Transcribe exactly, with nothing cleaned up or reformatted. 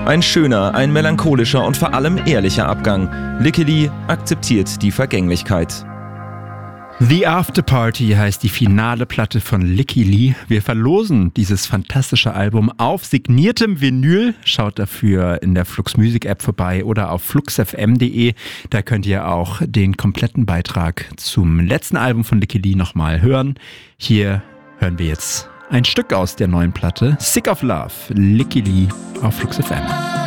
Ein schöner, ein melancholischer und vor allem ehrlicher Abgang. Licky Lee akzeptiert die Vergänglichkeit. The After Party heißt die finale Platte von Licky Lee. Wir verlosen dieses fantastische Album auf signiertem Vinyl. Schaut dafür in der Flux Music App vorbei oder auf fluxfm punkt de. Da könnt ihr auch den kompletten Beitrag zum letzten Album von Licky Lee nochmal hören. Hier hören wir jetzt ein Stück aus der neuen Platte. Sick of Love, Licky Lee auf Flux F M.